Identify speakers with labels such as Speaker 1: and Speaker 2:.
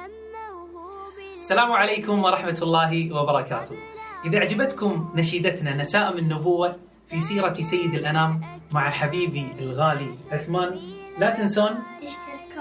Speaker 1: السلام عليكم ورحمة الله وبركاته. إذا عجبتكم نشيدتنا نسائم النبوة في سيرة سيد الأنام مع حبيبي الغالي عثمان، لا تنسون